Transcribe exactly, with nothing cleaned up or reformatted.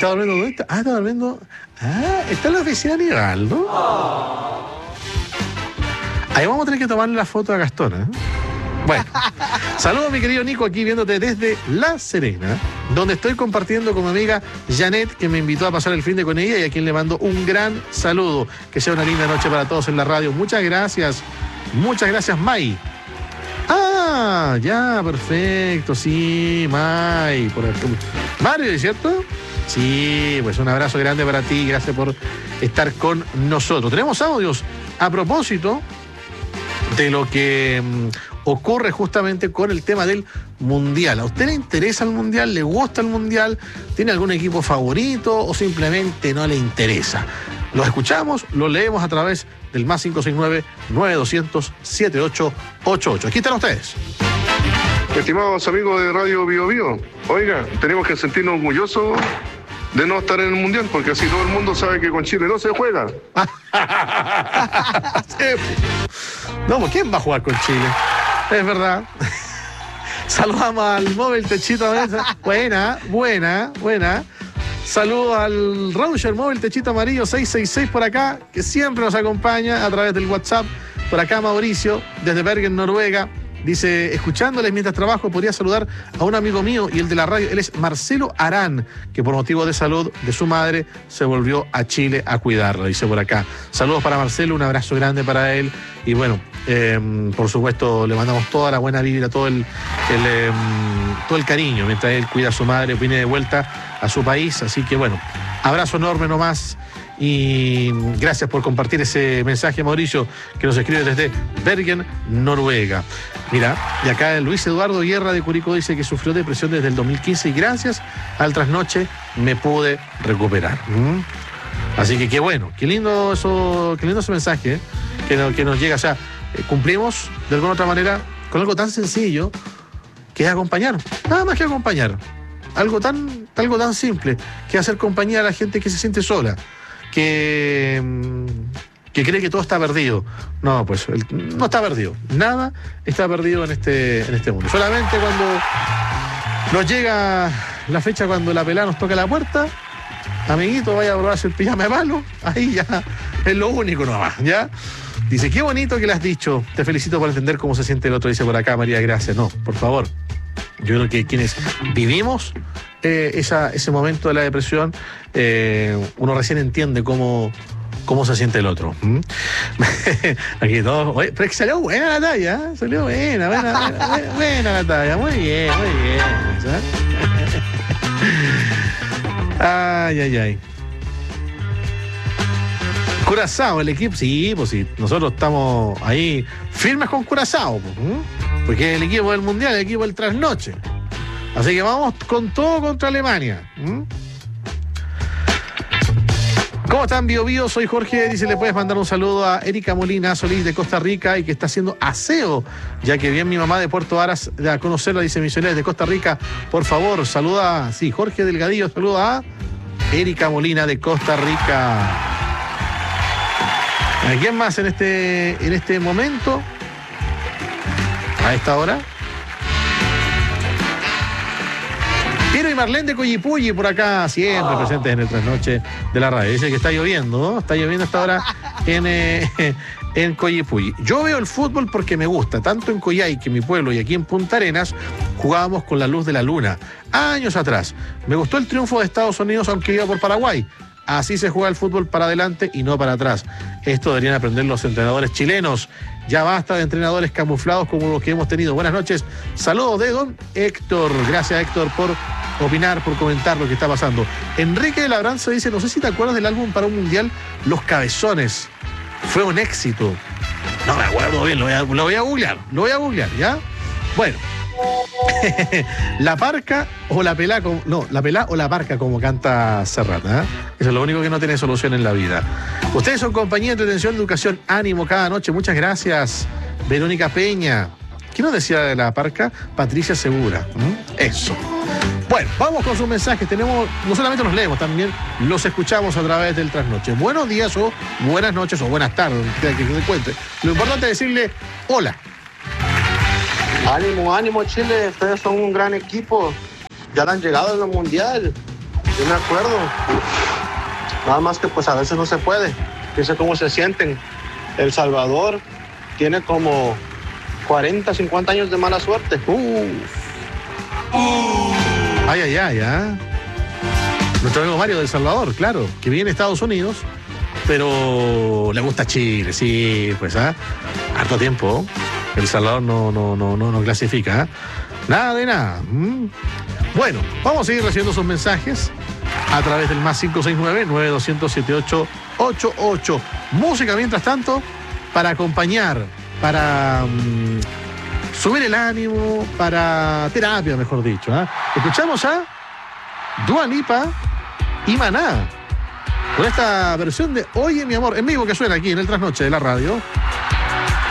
¿Está durmiendo dónde está? Ah, está durmiendo. Ah, está en la oficina Aníbal, ¿no? Oh. Ahí vamos a tener que tomarle la foto a Gastón, ¿eh? Bueno, saludos mi querido Nico, aquí viéndote desde La Serena, donde estoy compartiendo con mi amiga Janet, que me invitó a pasar el fin de con ella y a quien le mando un gran saludo. Que sea una linda noche para todos en la radio. Muchas gracias, muchas gracias, May. Ah, ya, perfecto, sí, May. Por aquí. Mario, ¿cierto? Sí, pues un abrazo grande para ti, gracias por estar con nosotros. Tenemos audios a propósito de lo que mmm, ocurre justamente con el tema del Mundial. ¿A usted le interesa el Mundial? ¿Le gusta el Mundial? ¿Tiene algún equipo favorito o simplemente no le interesa? Los escuchamos, los leemos a través del más cinco seis nueve, nueve dos cero cero, siete ocho ocho ocho. Aquí están ustedes. Estimados amigos de Radio Bio Bio, oiga, tenemos que sentirnos orgullosos de no estar en el Mundial, porque así todo el mundo sabe que con Chile no se juega. No, ¿quién va a jugar con Chile? Es verdad. Saludamos al móvil Techito Mesa. Buena, buena, buena. Saludos al Ranger Móvil Techito Amarillo seis seis seis por acá, que siempre nos acompaña a través del WhatsApp. Por acá Mauricio, desde Bergen, Noruega. Dice, escuchándoles mientras trabajo, podría saludar a un amigo mío y el de la radio. Él es Marcelo Arán, que por motivo de salud de su madre se volvió a Chile a cuidarla, dice por acá. Saludos para Marcelo, un abrazo grande para él. Y bueno, eh, por supuesto, le mandamos toda la buena vibra, todo el, el, eh, todo el cariño mientras él cuida a su madre, viene de vuelta a su país. Así que bueno, abrazo enorme nomás. Y gracias por compartir ese mensaje, Mauricio, que nos escribe desde Bergen, Noruega. Mira, y acá Luis Eduardo Guerra de Curicó dice que sufrió depresión desde el dos mil quince y gracias al trasnoche me pude recuperar. ¿Mm? Así que qué bueno, qué lindo eso, qué lindo ese mensaje, ¿eh? que, no, que nos llega. O sea, eh, cumplimos de alguna otra manera con algo tan sencillo que es acompañar, nada más que acompañar. Algo tan, algo tan simple que hacer compañía a la gente que se siente sola. Que, que cree que todo está perdido. No, pues el, no está perdido. Nada está perdido en este, en este mundo. Solamente cuando nos llega la fecha, cuando la pelada nos toca la puerta, amiguito, vaya a probarse el pijama de malo. Ahí ya es lo único nomás, ¿ya? Dice, qué bonito que le has dicho. Te felicito por entender cómo se siente el otro. Dice por acá María Gracia. No, por favor. Yo creo que quienes vivimos eh, esa, ese momento de la depresión, eh, uno recién entiende cómo, cómo se siente el otro. ¿Mm? Aquí todos. Oye, pero es que salió buena la talla, ¿eh? Salió buena, buena, buena, buena la talla. Muy bien, muy bien. ¿Sabes? Ay, ay, ay. Curazao, el equipo, sí, pues sí, nosotros estamos ahí firmes con Curazao, pues, ¿eh? Porque es el equipo del Mundial, el equipo del trasnoche. Así que vamos con todo contra Alemania. ¿Mm? ¿Cómo están, Bio Bio? Soy Jorge. Dice, le puedes mandar un saludo a Erika Molina Solís de Costa Rica y que está haciendo aseo, ya que bien mi mamá de Puerto Aras a conocerla, dice Misioneros de Costa Rica. Por favor, saluda, sí, Jorge Delgadillo, saluda a Erika Molina de Costa Rica. ¿A quién más en este, en este momento? A esta hora. Piero y Marlene de Coyipulli por acá, siempre oh. presentes en el trasnoche de la radio. Dice que está lloviendo, ¿no? Está lloviendo hasta ahora en, eh, en Coyipulli. Yo veo el fútbol porque me gusta. Tanto en Coyhai, que mi pueblo, y aquí en Punta Arenas, jugábamos con la luz de la luna. Años atrás. Me gustó el triunfo de Estados Unidos, aunque iba por Paraguay. Así se juega el fútbol, para adelante y no para atrás. Esto deberían aprender los entrenadores chilenos. Ya basta de entrenadores camuflados como los que hemos tenido. Buenas noches. Saludos de don Héctor. Gracias, Héctor, por opinar, por comentar lo que está pasando. Enrique de Labranza dice, no sé si te acuerdas del álbum para un mundial Los Cabezones. Fue un éxito. No me acuerdo bien, lo voy a, lo voy a googlear. Lo voy a googlear, ¿ya? Bueno. La parca o la pelá, como, no, la pelá o la parca, como canta Serrat, ¿eh? Eso es lo único que no tiene solución en la vida. Ustedes son compañía de entretención, educación, ánimo cada noche. Muchas gracias, Verónica Peña. ¿Quién nos decía de la parca? Patricia Segura. ¿Mm? Eso. Bueno, vamos con sus mensajes. Tenemos, no solamente los leemos, también los escuchamos a través del trasnoche. Buenos días o buenas noches o buenas tardes, que se encuentre. Lo importante es decirle hola. Ánimo, ánimo, Chile, ustedes son un gran equipo. Ya han llegado al Mundial. yo me acuerdo. Nada más que pues a veces no se puede. Fíjense cómo se sienten. El Salvador tiene como cuarenta, cincuenta años de mala suerte. Uh. Uh. Ay, ay, ay, ¿eh? Nuestro amigo Mario del Salvador, claro, que viene a Estados Unidos, pero le gusta Chile, sí, pues, ¿ah? ¿eh? Harto tiempo. El Salvador no, no, no, no, no clasifica, ¿eh? Nada de nada. ¿Mm? Bueno, vamos a seguir recibiendo sus mensajes a través del más cinco seis nueve, nueve dos cero cero, siete ocho ocho ocho. Música, mientras tanto, para acompañar, para um, subir el ánimo, para terapia, mejor dicho, ¿eh? Escuchamos a Dua Lipa y Maná con esta versión de Oye mi amor, en vivo, que suena aquí en el trasnoche de la radio.